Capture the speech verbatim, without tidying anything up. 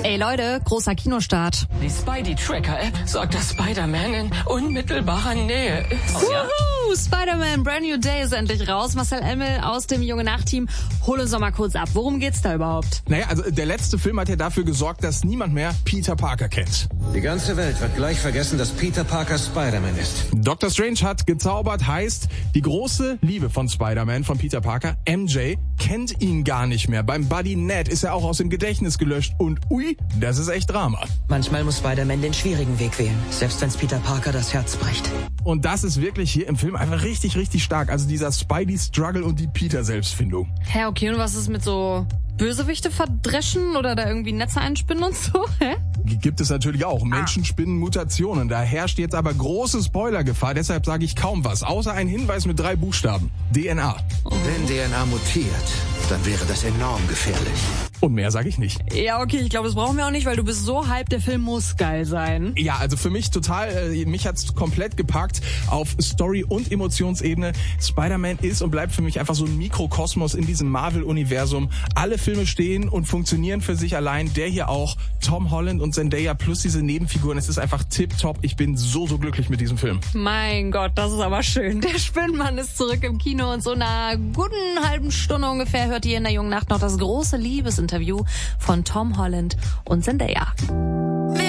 Ey Leute, großer Kinostart. Die Spidey-Tracker-App sorgt, dass Spider-Man in unmittelbarer Nähe ist. Oh, ja. Spider-Man Brand New Day ist endlich raus. Marcel Emmel aus dem Junge-Nacht-Team. Hol uns doch mal kurz ab. Worum geht's da überhaupt? Naja, also der letzte Film hat ja dafür gesorgt, dass niemand mehr Peter Parker kennt. Die ganze Welt wird gleich vergessen, dass Peter Parker Spider-Man ist. Doctor Strange hat gezaubert, heißt, die große Liebe von Spider-Man, von Peter Parker, M J, kennt ihn gar nicht mehr. Beim Buddy Ned ist er auch aus dem Gedächtnis gelöscht und ui, das ist echt Drama. Manchmal muss Spider-Man den schwierigen Weg wählen, selbst wenn's Peter Parker das Herz bricht. Und das ist wirklich hier im Film einfach richtig, richtig stark. Also dieser Spidey-Struggle und die Peter-Selbstfindung. Hä, okay, und was ist mit so Bösewichte verdreschen oder da irgendwie Netze einspinnen und so? Hä? Gibt es natürlich auch. Menschen spinnen Mutationen. Da herrscht jetzt aber große Spoilergefahr. Deshalb sage ich kaum was. Außer ein Hinweis mit drei Buchstaben. D N A. Oh. Wenn D N A mutiert, dann wäre das enorm gefährlich. Und mehr sage ich nicht. Ja, okay, ich glaube, das brauchen wir auch nicht, weil du bist so hyped, der Film muss geil sein. Ja, also für mich total, äh, mich hat's komplett gepackt auf Story- und Emotionsebene. Spider-Man ist und bleibt für mich einfach so ein Mikrokosmos in diesem Marvel-Universum. Alle Filme stehen und funktionieren für sich allein. Der hier auch, Tom Holland und Zendaya plus diese Nebenfiguren. Es ist einfach tipptopp. Ich bin so, so glücklich mit diesem Film. Mein Gott, das ist aber schön. Der Spinnenmann ist zurück im Kino und so einer guten halben Stunde ungefähr hört ihr in der Jungen Nacht noch das große Liebesinterview von Tom Holland und Zendaya.